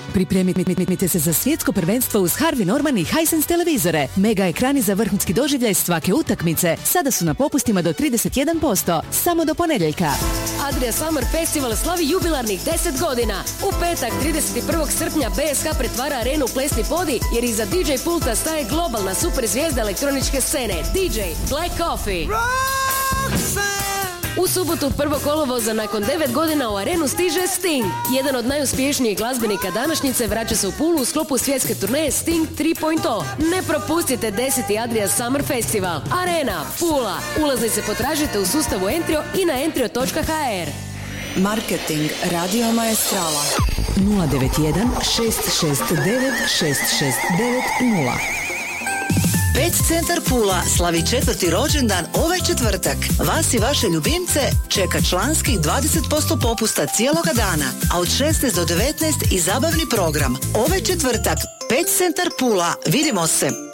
Pripremite se za svjetsko prvenstvo uz Harvey Norman i Hisense televizore. Mega ekrani za vrhunski doživljaj svake utakmice. Sada su na popustima do 31%. Samo do ponedjeljka. Adria Summer Festival slavi jubilarnih 10 godina. U petak 31. srpnja BSH pretvara arenu u plesni podi jer iza DJ pulta staje globalna super zvijezda elektroničke scene DJ Black Coffee. U subotu 1. kolovoza nakon 9 godina u arenu stiže Sting. Jedan od najuspješnijih glazbenika današnjice vraća se u Pulu u sklopu svjetske turneje Sting 3.0. Ne propustite 10. Adria Summer Festival. Arena, Pula. Ulaznice potražite u sustavu Entrio i na entrio.hr. Marketing Radio Maestrala 091 669 6690. Pet Centar Pula slavi 4. rođendan ovaj četvrtak. Vas i vaše ljubimce čeka članskih 20% popusta cijeloga dana, a od 16 do 19 i zabavni program. Ovaj četvrtak Pet Centar Pula. Vidimo se!